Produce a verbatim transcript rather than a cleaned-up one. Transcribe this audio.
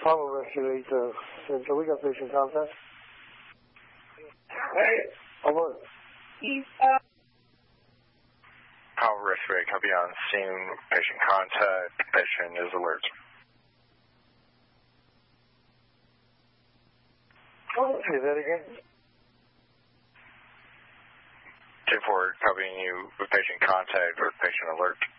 Power Rescue eight, uh, Central. We got patient contact. Hey, over. He's, uh... Power Rescue eight, copy on scene, patient contact, patient is alert. Oh, say that again? ten four, copying you with patient contact with patient alert.